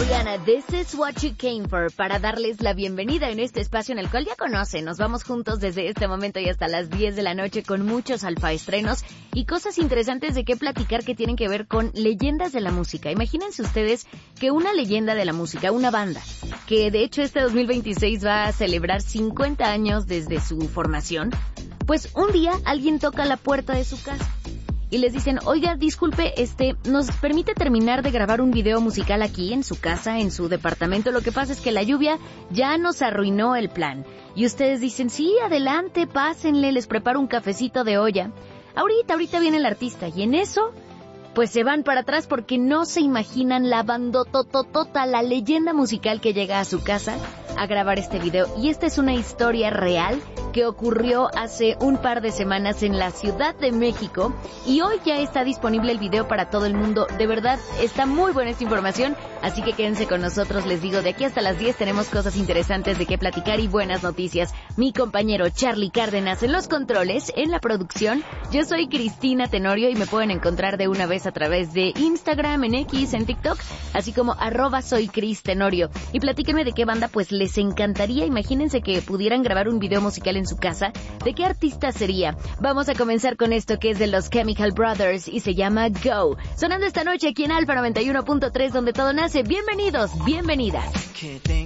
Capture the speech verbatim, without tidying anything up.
Rihanna, This is what you came for, para darles la bienvenida en este espacio en el cual ya conocen. Nos vamos juntos desde este momento y hasta las diez de la noche con muchos alfaestrenos y cosas interesantes de qué platicar que tienen que ver con leyendas de la música. Imagínense ustedes que una leyenda de la música, una banda, que de hecho este dos mil veintiséis va a celebrar cincuenta años desde su formación, pues un día alguien toca la puerta de su casa y les dicen, oiga, disculpe, este, ¿nos permite terminar de grabar un video musical aquí en su casa, en su departamento? Lo que pasa es que la lluvia ya nos arruinó el plan. Y ustedes dicen, sí, adelante, pásenle, les preparo un cafecito de olla. Ahorita, ahorita viene el artista. Y en eso, pues se van para atrás porque no se imaginan la bandotototota, la leyenda musical que llega a su casa a grabar este video. Y esta es una historia real que ocurrió hace un par de semanas en la Ciudad de México y hoy ya está disponible el video para todo el mundo. De verdad, está muy buena esta información, así que quédense con nosotros. Les digo, de aquí hasta las diez tenemos cosas interesantes de qué platicar y buenas noticias. Mi compañero Charlie Cárdenas en los controles, en la producción. Yo soy Cristina Tenorio y me pueden encontrar de una vez a través de Instagram, en X, en TikTok, así como arroba soy Cris Tenorio. Y platíquenme de qué banda pues les encantaría. Imagínense que pudieran grabar un video musical en su casa. ¿De qué artista sería? Vamos a comenzar con esto que es de los Chemical Brothers y se llama Go. Sonando esta noche aquí en Alfa noventa y uno punto tres, donde todo nace. Bienvenidos, bienvenidas.